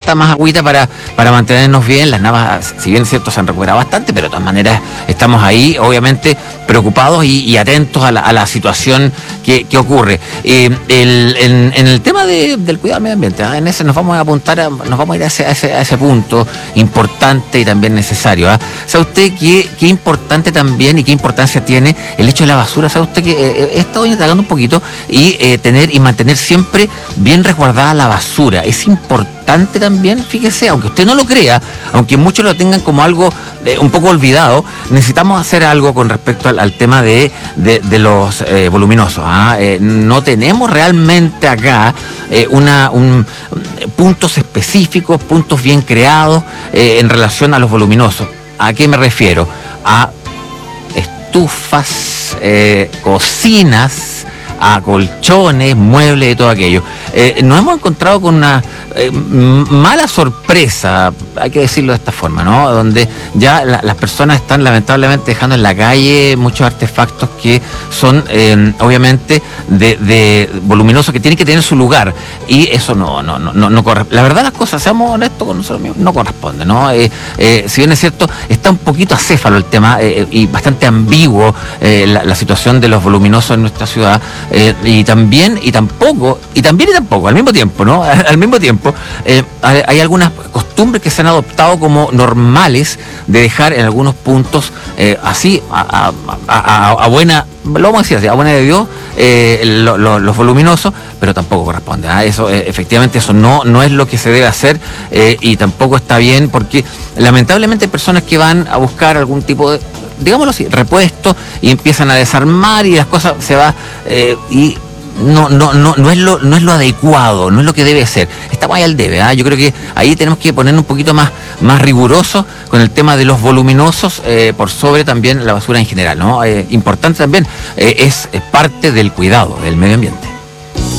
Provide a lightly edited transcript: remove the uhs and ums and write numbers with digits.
falta más agüita para mantenernos bien. Las Navas, si bien es cierto, se han recuperado bastante, pero de todas maneras estamos ahí, obviamente, preocupados y atentos a la situación que ocurre. En el tema del cuidado del medio ambiente, en ese nos vamos a nos vamos a ir a ese punto importante y también necesario. ¿Sabe usted qué importante también y qué importancia tiene el hecho de la basura? ¿Sabe usted que he estado indagando un poquito y tener y mantener siempre bien resguardada la basura? Es importante también, fíjese, aunque usted no lo crea, aunque muchos lo tengan como algo un poco olvidado, necesitamos hacer algo con respecto al tema de los voluminosos. No tenemos realmente acá puntos específicos, puntos bien creados en relación a los voluminosos. ¿A qué me refiero? A estufas, cocinas, a colchones, muebles y todo aquello. Nos hemos encontrado con una mala sorpresa, hay que decirlo de esta forma, ¿no? Donde ya las personas están lamentablemente dejando en la calle muchos artefactos que son obviamente de voluminosos, que tienen que tener su lugar, y eso no corresponde. La verdad, las cosas, seamos honestos con nosotros mismos, no corresponde, ¿no? Si bien es cierto, está un poquito acéfalo el tema y bastante ambiguo la situación de los voluminosos en nuestra ciudad, y también y tampoco al mismo tiempo, ¿no? Al mismo tiempo hay algunas costumbres que se han adoptado como normales de dejar en algunos puntos así a buena, lo vamos a decir así, a buena de Dios, los voluminosos, pero tampoco corresponde. Eso efectivamente eso no es lo que se debe hacer, y tampoco está bien, porque lamentablemente hay personas que van a buscar algún tipo de, digámoslo así, repuesto, y empiezan a desarmar y las cosas se va y no es lo adecuado, no es lo que debe ser. Estamos ahí al debe. Yo creo que ahí tenemos que ponernos un poquito más rigurosos con el tema de los voluminosos, por sobre también la basura en general, ¿no? Importante también, es parte del cuidado del medio ambiente.